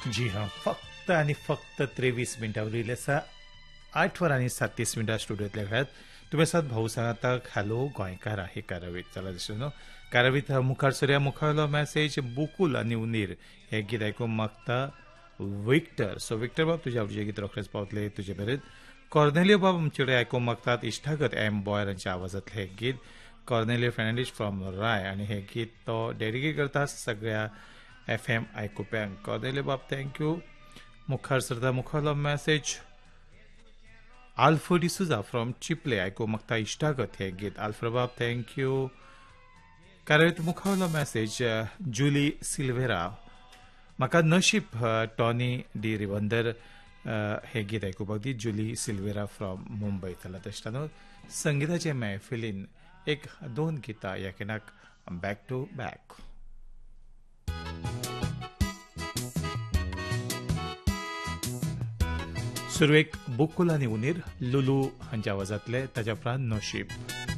जी हां, फक्त आणि फक्त 23 मिनिटां उरलेली आसा. 8 वरांनी 37 मिनिटां स्टुडियोंतल्या खेळात. तुम्ही आसात भाऊ सांगाताक हॅलो गोंयकार हे कारावीत चला दिसलो न्हू. कारावीत मुखार सरुया. मुखारलो मेसेज बुकूल आनी उंदीर हे गीत आयकूंक मागता विक्टर. सो विक्टर बाब तुझ्या आवडीचें गीत रोखडेंच पावतलें तुजे मेरेन. कॉर्नेलियो बाब आमचे कडेन आयकूंक मागतात इश्टागत एम बॉयर हांच्या आवाजांतलें हें गीत. कॉर्नेलियो फेर्नांडीस फ्रॉम राय आनी हें गीत तो डेडिकेट करता सगळ्या FM आयकुप्यांक. कॉर्नेलियो बाब थँक्यू. मुखार सरता. मुखारलो मेसेज आल्फो डिसुजा फ्रॉम चिपले आयकूंक मागता इश्टागत हें गीत. आल्फ्रो बाब थँक्यू. कारावीत मुखारलो मेसेज जुली सिल्वेरा म्हाका नशीब टॉनी डी रिवंदर हें गीत आयकुपाक दी. जुली सिल्वेरा फ्रॉम मुंबय. चला तशें न्हू संगीताचे महफिलीन एक दोन गितां ह्या खिणाक बॅक टू बॅक. सुरवेक बुकुल आनी उंदीर लुलू हांच्या आवाजांतले ताच्या उपरांत नशीब.